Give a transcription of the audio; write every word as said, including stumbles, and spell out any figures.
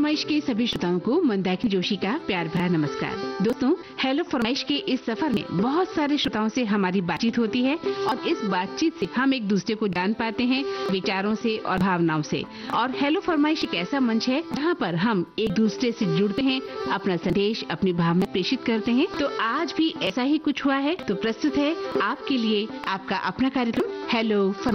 फरमाइश के सभी श्रोताओं को मंदाकिनी जोशी का प्यार भरा नमस्कार। दोस्तों, हेलो फरमाइश के इस सफर में बहुत सारे श्रोताओं से हमारी बातचीत होती है और इस बातचीत से हम एक दूसरे को जान पाते हैं विचारों से और भावनाओं से। और हेलो फरमाइश एक ऐसा मंच है जहाँ पर हम एक दूसरे से जुड़ते हैं, अपना संदेश, अपनी भावना प्रेषित करते हैं। तो आज भी ऐसा ही कुछ हुआ है, तो प्रस्तुत है आपके लिए आपका अपना कार्यक्रम हेलो फरमाइश।